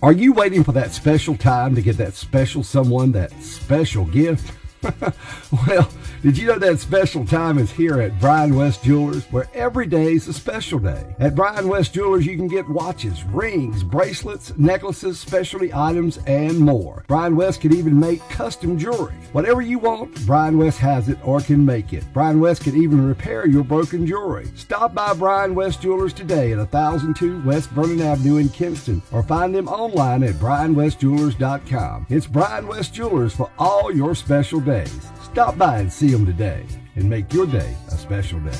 Are you waiting for that special time to get that special someone that special gift? Well, did you know that special time is here at Brian West Jewelers, where every day is a special day? At Brian West Jewelers, you can get watches, rings, bracelets, necklaces, specialty items, and more. Brian West can even make custom jewelry. Whatever you want, Brian West has it or can make it. Brian West can even repair your broken jewelry. Stop by Brian West Jewelers today at 1002 West Vernon Avenue in Kinston, or find them online at brianwestjewelers.com. It's Brian West Jewelers for all your special days. Stop by and see them today and make your day a special day.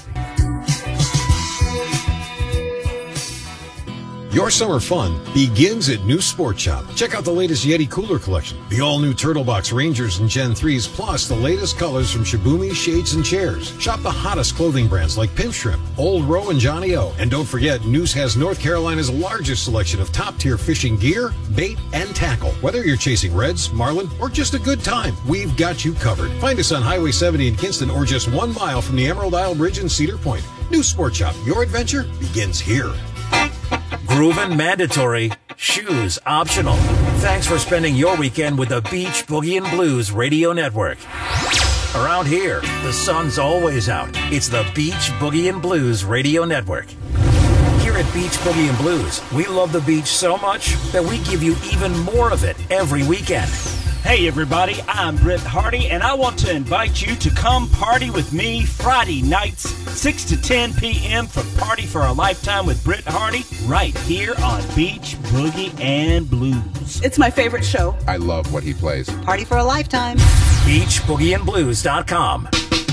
Your summer fun begins at New Sport Shop. Check out the latest Yeti cooler collection, the all-new Turtle Box Rangers and Gen 3s, plus the latest colors from Shibumi Shades and Chairs. Shop the hottest clothing brands like Pimp Shrimp, Old Row, and Johnny O. And don't forget, News has North Carolina's largest selection of top-tier fishing gear, bait, and tackle. Whether you're chasing reds, marlin, or just a good time, we've got you covered. Find us on Highway 70 in Kinston, or just 1 mile from the Emerald Isle Bridge in Cedar Point. New Sport Shop, your adventure begins here. Groovin' mandatory, shoes optional. Thanks for spending your weekend with the Beach Boogie and Blues Radio Network. Around here, the sun's always out. It's the Beach Boogie and Blues Radio Network. Here at Beach Boogie and Blues, we love the beach so much that we give you even more of it every weekend. Hey everybody, I'm Britt Hardy, and I want to invite you to come party with me Friday nights, 6 to 10 p.m. for Party for a Lifetime with Britt Hardy, right here on Beach Boogie and Blues. It's my favorite show. I love what he plays. Party for a Lifetime. BeachBoogieandBlues.com.